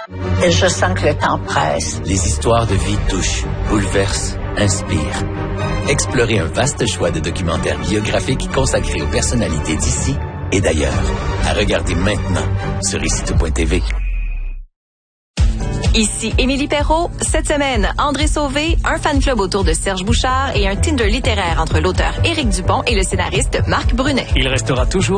Et je sens que le temps presse. Les histoires de vie touchent, bouleversent, inspirent. Explorez un vaste choix de documentaires biographiques consacrés aux personnalités d'ici et d'ailleurs. À regarder maintenant sur icitout.tv. Ici Émilie Perrault. Cette semaine, André Sauvé, un fan club autour de Serge Bouchard et un Tinder littéraire entre l'auteur Éric Dupont et le scénariste Marc Brunet. Il restera toujours